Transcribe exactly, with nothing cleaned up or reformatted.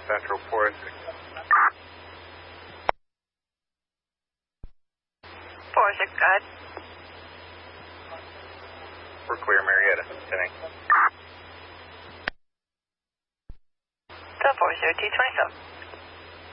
Central four six. four six, go ahead. We're clear, Marietta. Sending. seven four zero two twenty-seven.